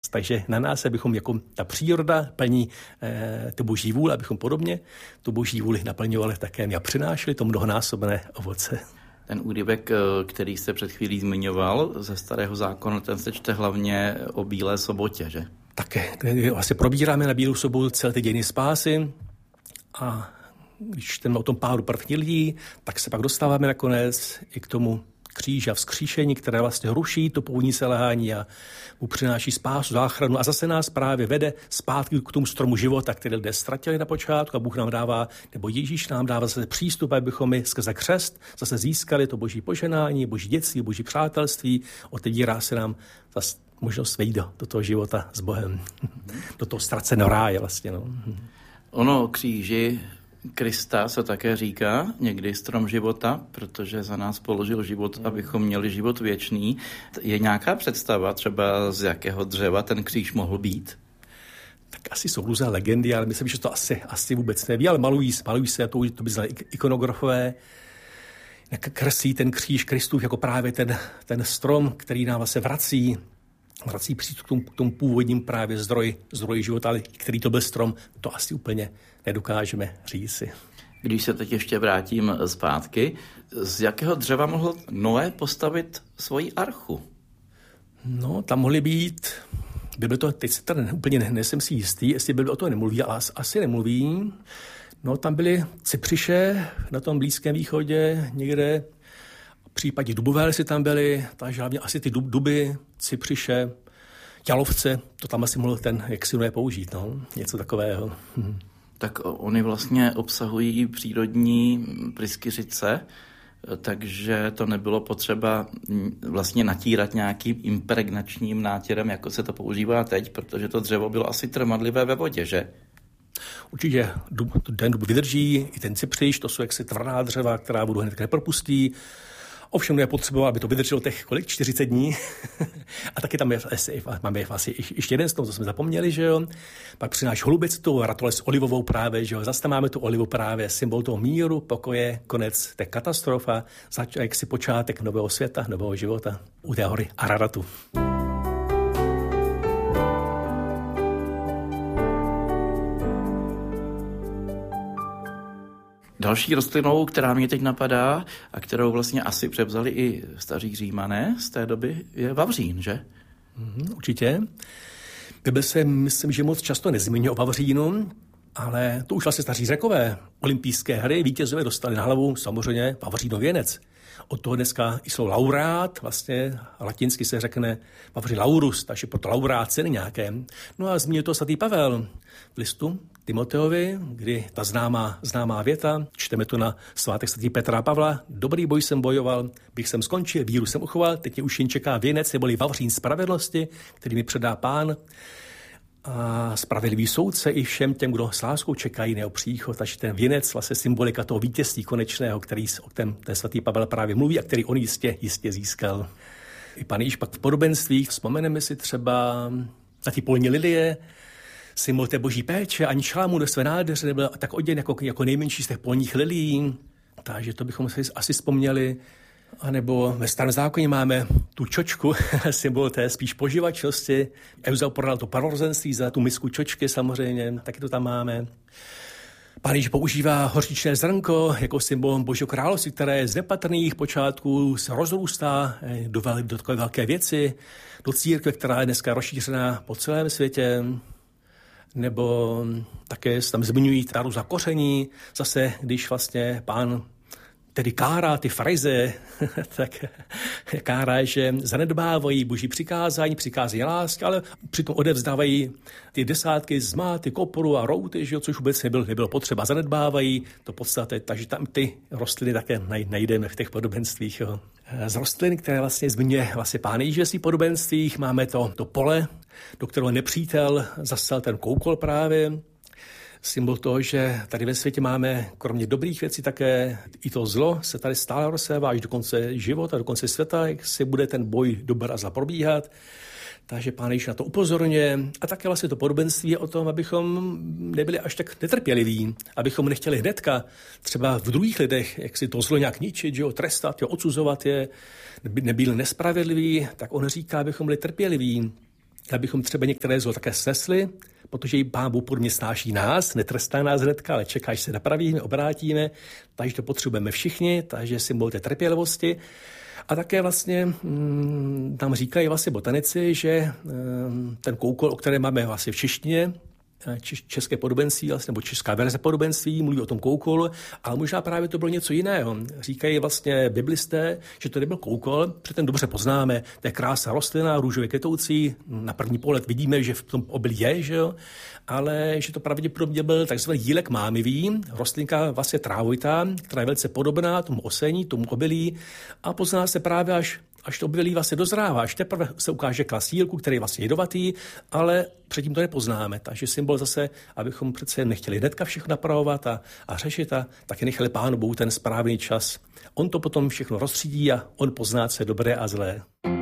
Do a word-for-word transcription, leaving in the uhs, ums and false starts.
Takže na nás, abychom jako ta příroda plní eh, tu boží vůli, abychom podobně tu boží vůli naplňovali také a přinášeli to mnohonásobné ovoce. Ten úryvek, který jste před chvílí zmiňoval ze Starého zákona, ten se čte hlavně o Bílé sobotě, že? Také. Vlastně probíráme na Bílou sobotu celé ty dějiny spásy a když čteme o tom pádu prvních lidí, tak se pak dostáváme nakonec i k tomu kříži a vzkříšení, které vlastně ruší to původní selhání a mu přináší spásu, záchranu a zase nás právě vede zpátky k tomu stromu života, který lidé ztratili na počátku a Bůh nám dává, nebo Ježíš nám dává zase přístup, abychom my skrze křest zase získali to boží poženání, boží dětství, boží přátelství, otevírá se nám zase možnost vejít do, do toho života s Bohem, do toho ztraceného ráje vlastně. No. Ono kříži Krista se také říká někdy strom života, protože za nás položil život, abychom měli život věčný. Je nějaká představa třeba z jakého dřeva ten kříž mohl být? Tak asi jsou různé legendy, ale myslím, že to asi, asi vůbec neví, ale malují, malují se, to, to by znali ikonografové, kreslí ten kříž Kristův jako právě ten, ten strom, který nám vlastně vrací, vrací přístup k tomu, k tomu původním právě zdroji, zdroji života, ale který to byl strom, to asi úplně nedokážeme říci. Když se teď ještě vrátím zpátky, z jakého dřeva mohl Noé postavit svoji archu? No, tam mohly být, Bible to, teď se tady úplně ne, nejsem si jistý, jestli Bible o to nemluví, ale asi nemluví. No, tam byly cypřiše na tom Blízkém východě někde, v případě dubové lesy tam byly, takže hlavně asi ty dub, duby, cypřiše, jalovce, to tam asi mohl ten, jak si Noé použít, no, něco takového. Hm. Tak oni vlastně obsahují přírodní pryskyřice, takže to nebylo potřeba vlastně natírat nějakým impregnačním nátěrem, jako se to používá teď, protože to dřevo bylo asi trmadlivé ve vodě, že? Určitě dub, ten dub vydrží, i ten cypřiš, to jsou jaksi tvrdá dřeva, která vodu hned nepropustí. Ovšem je potřeba, aby to vydrželo těch kolik? čtyřicet dní. A taky tam je, máme vlastně ještě jeden z toho, co jsme zapomněli, že jo. Pak přináš holubic, tu ratole s olivovou právě, že jo. Zase tam máme tu olivu právě, symbol toho míru, pokoje, konec té katastrofa, jak si počátek nového světa, nového života u té hory Araratu. Další rostlinou, která mě teď napadá a kterou vlastně asi převzali i staří Římané z té doby, je vavřín, že? Mm, určitě. Bible se, myslím, že moc často nezmiňuje o vavřínu, ale to už vlastně staří Řekové. Olympijské hry vítězové dostali na hlavu samozřejmě vavřínov věnec. Od toho dneska i jsou laureát, vlastně latinsky se řekne vavří laurus, takže proto laureát ceny nějaké. No a zmínil to svatý Pavel v listu Timoteovi, kdy ta známá, známá věta, čteme to na svátek svatý Petra a Pavla, dobrý boj jsem bojoval, bych jsem skončil, víru jsem uchoval, teď mě už jen čeká věnec, neboli vavřín spravedlnosti, který mi předá Pán a spravedlivý soudce i všem těm, kdo s láskou čekají jeho příchod. Takže ten věnec, vlastně symbolika toho vítězství konečného, který o kterém ten svatý Pavel právě mluví a který on jistě, jistě získal. I Pán Ježíš pak v podobenstvích, vzpomeneme si třeba na ty polní lilie, symbol té boží péče, ani šlámu do své nádheře nebyl tak oděn jako, jako nejmenší z těch polních lilií. Takže to bychom si asi vzpomněli. A nebo ve Starém zákoně máme tu čočku, symbol té spíš poživačnosti. Euzeu prodal to prvorozenství za tu misku čočky samozřejmě, taky to tam máme. Pán Ježíš používá hořčičné zrnko jako symbol Božího království, které z nepatrných počátků se rozrůstá do, vel, do takové velké věci, do církve, která je dneska rozšířená po celém světě. Nebo také se tam zmiňují taru za koření, zase když vlastně Pán tedy kárá ty farize, tak kárá, že zanedbávají boží přikázání, přikázání lásky, ale přitom odevzdávají ty desátky zmáty, koporu a routy, že jo, což vůbec nebylo, nebylo potřeba. Zanedbávají to podstatě, takže tam ty rostliny také najdeme v těch podobenstvích. Jo. Z rostlin, které vlastně zmiňuje vlastně Pán Ježíš ve svých podobenstvích, máme to, to pole, do kterého nepřítel zasel ten koukol právě. Symbol toho, že tady ve světě máme kromě dobrých věcí také i to zlo se tady stále rozsévá až do konce života, do konce světa, jak se bude ten boj dobra a zla probíhat. Takže Pán Ježíš na to upozorňuje. A také vlastně to podobenství je o tom, abychom nebyli až tak netrpěliví, abychom nechtěli hnedka třeba v druhých lidech, jak si to zlo nějak ničit, že jo, trestat, jo, odsuzovat je, nebyli nespravedliví, tak on říká, abychom byli trpěliví. abychom třeba některé zlo také snesli, protože i Pán Bůh podobně snáší nás, netrestá nás hnedka, ale čeká, až se napravíme, obrátíme, takže to potřebujeme všichni, takže symbol té trpělivosti. A také vlastně mm, nám říkají vlastně botanici, že mm, ten koukol, o kterém máme vlastně v češtině, české podobenství, vlastně, nebo česká verze podobenství, mluví o tom koukolu, ale možná právě to bylo něco jiného. Říkají vlastně biblisté, že to nebyl koukol, protože ten dobře poznáme, to je krásná rostlina, růžově květoucí, na první pohled vidíme, že v tom obilí je, že jo? Ale že to pravděpodobně byl takzvaný jílek mámivý, rostlinka vlastně trávojitá, která je velice podobná tomu osení, tomu obilí a pozná se právě až až to obilí vlastně dozrává, až teprve se ukáže klas jílku, který je vlastně jedovatý, ale předtím to nepoznáme. Takže symbol zase, abychom přece nechtěli hnedka všechno napravovat a, a řešit a taky nechali Pánu Bohu ten správný čas. On to potom všechno rozstřídí a on pozná, co je dobré a zlé.